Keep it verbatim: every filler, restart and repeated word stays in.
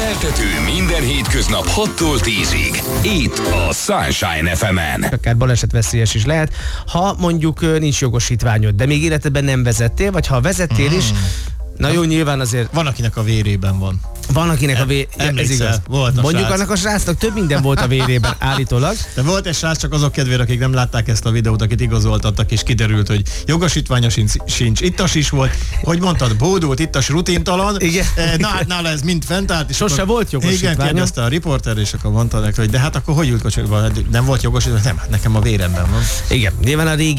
Keltető minden hétköznap hattól tízig. Itt a Sunshine ef emen. Akár balesetveszélyes is lehet, ha mondjuk nincs jogosítványod, de még életedben nem vezettél, vagy ha vezettél is, na jó, nyilván azért... Van, akinek a vérében van. Van, akinek a vé... Emlékszel, ez igaz. volt a Mondjuk srác. annak a srácnak több minden volt a vérében állítólag. De volt egy srác, csak azok kedvére, akik nem látták ezt a videót, akit igazoltattak, és kiderült, hogy jogosítványa sincs, sincs. Ittas is volt, hogy mondtad, bódult, ittas, rutintalan. Igen. Na, nála ez mind fent állt. És Sose akkor, volt jogosítványa. Igen, kérdezte a riporter, és akkor mondta neki, hogy de hát akkor hogy ült kocsiban? Nem volt jogosítvány? Nem, hát nekem a véremben van. Igen, nyilván a régi